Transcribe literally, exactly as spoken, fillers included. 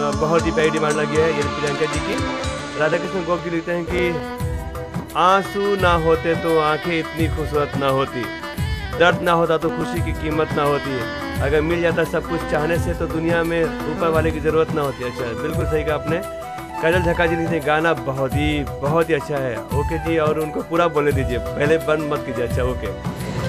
बहुत ही प्यारी डिमांड लगी है ये प्रियंका जी की। राधा कृष्ण गोप जी लिखते हैं कि आंसू ना होते तो आंखें इतनी खूबसूरत ना होती, दर्द ना होता तो खुशी की कीमत ना होती, अगर मिल जाता सब कुछ चाहने से तो दुनिया में ऊपर वाले की ज़रूरत ना होती। अच्छा, बिल्कुल सही कहा आपने। काजल झक्का जी लिखते हैं गाना बहुत ही बहुत ही अच्छा है। ओके जी, और उनको पूरा बोलने दीजिए, पहले बंद मत कीजिए। अच्छा ओके।